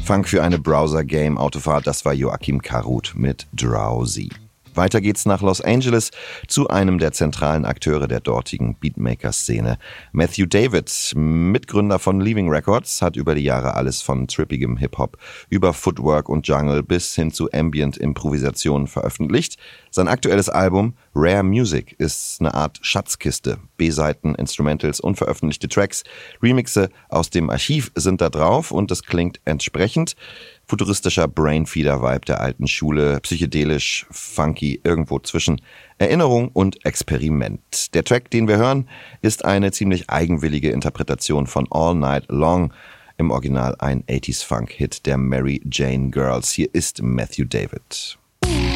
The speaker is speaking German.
Funk für eine Browser-Game-Autofahrt, das war Joachim Karut mit Drowsy. Weiter geht's nach Los Angeles zu einem der zentralen Akteure der dortigen Beatmaker-Szene. Matthew David, Mitgründer von Leaving Records, hat über die Jahre alles von trippigem Hip-Hop über Footwork und Jungle bis hin zu Ambient-Improvisationen veröffentlicht. Sein aktuelles Album Rare Music ist eine Art Schatzkiste. B-Seiten, Instrumentals, unveröffentlichte Tracks, Remixe aus dem Archiv sind da drauf und es klingt entsprechend. Futuristischer Brainfeeder-Vibe der alten Schule, psychedelisch, funky, irgendwo zwischen Erinnerung und Experiment. Der Track, den wir hören, ist eine ziemlich eigenwillige Interpretation von All Night Long, im Original ein 80s-Funk-Hit der Mary Jane Girls. Hier ist Matthew David.